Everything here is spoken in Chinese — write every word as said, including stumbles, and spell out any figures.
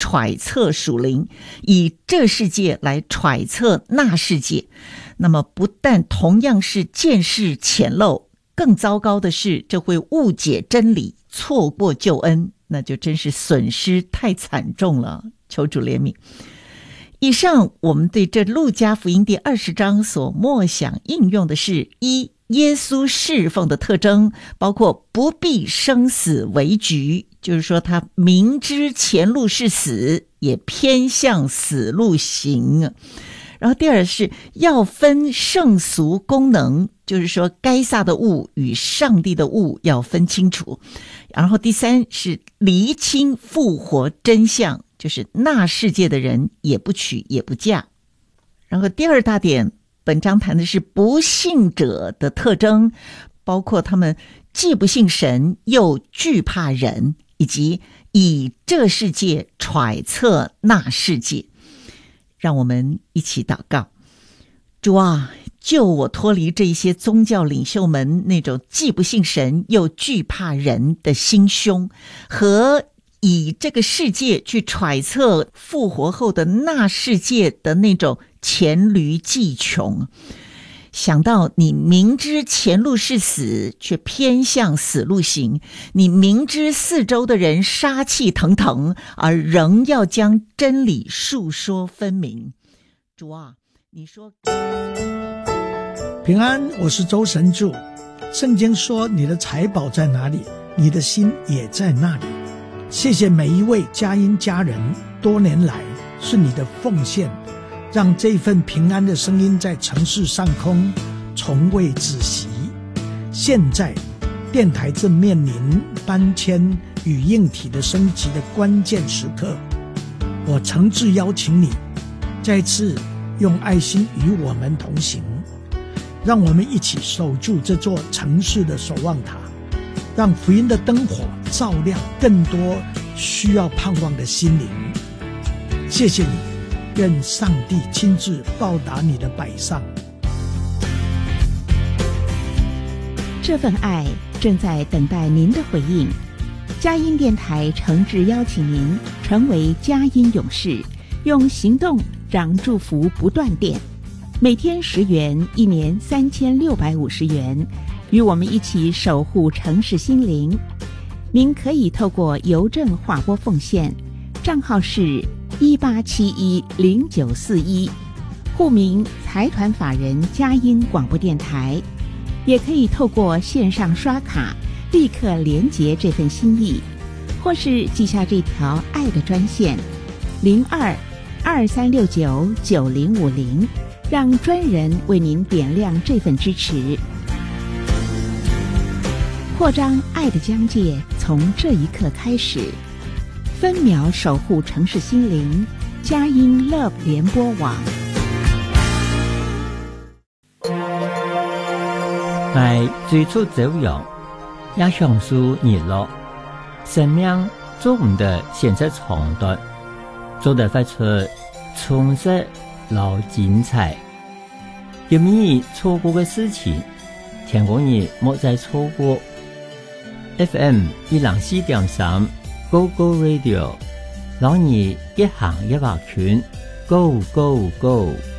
揣测属灵，以这世界来揣测那世界。那么不但同样是见识浅陋，更糟糕的是这会误解真理，错过救恩，那就真是损失太惨重了，求主怜悯。以上我们对这路加福音第二十章所默想应用的是：一、耶稣侍奉的特征，包括不必生死为局，就是说他明知前路是死，也偏向死路行。然后第二是要分圣俗功能，就是说该撒的物与上帝的物要分清楚。然后第三是厘清复活真相，就是那世界的人也不娶也不嫁。然后第二大点，本章谈的是不信者的特征，包括他们既不信神又惧怕人，以及以这世界揣测那世界。让我们一起祷告。主啊，救我脱离这些宗教领袖们那种既不信神又惧怕人的心胸，和以这个世界去揣测复活后的那世界的那种黔驴技穷。想到你明知前路是死，却偏向死路行，你明知四周的人杀气腾腾，而仍要将真理述说分明。主啊，你说平安，我是周神助。圣经说你的财宝在哪里，你的心也在那里。谢谢每一位佳音家人，多年来是你的奉献，让这份平安的声音在城市上空从未止息。现在电台正面临搬迁与硬体的升级的关键时刻，我诚挚邀请你再次用爱心与我们同行，让我们一起守住这座城市的守望塔，让福音的灯火照亮更多需要盼望的心灵。谢谢你，愿上帝亲自报答你的百上。 这份爱正在等待您的回应。佳音电台诚挚邀请您成为佳音勇士，用行动让祝福不断电。每天十元，一年三千六百五十元，与我们一起守护城市心灵。您可以透过邮政划拨奉献，账号是一八七一零九四一，户名财团法人佳音广播电台。也可以透过线上刷卡立刻连结这份心意，或是记下这条爱的专线零二二三六九九零五零，让专人为您点亮这份支持。扩张爱的疆界从这一刻开始，分秒守护城市心灵，佳音 Love 联播网。 我最初走样，也享受日落，生命做唔得显出长短，做得发出充实老精彩。有咩错过嘅事情，天光日莫再错过。F M 一零四點三 Go Go Radio， 讓你一行一畫圈 Go Go Go。